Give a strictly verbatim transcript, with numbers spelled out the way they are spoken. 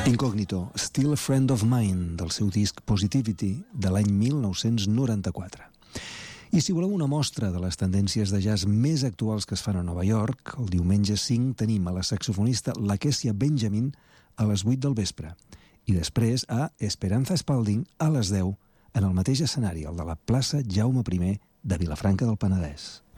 Incògnito, Still a Friend of Mine, del seu disc Positivity, de l'any mil nou-cents noranta-quatre. I si voleu una mostra de les tendències de jazz més actuals que es fan a Nova York, el diumenge cinc tenim a la saxofonista Lakecia Benjamin a les vuit del vespre, i després a Esperanza Spalding a les deu, en el mateix escenari, el de la plaça Jaume I de Vilafranca del Penedès.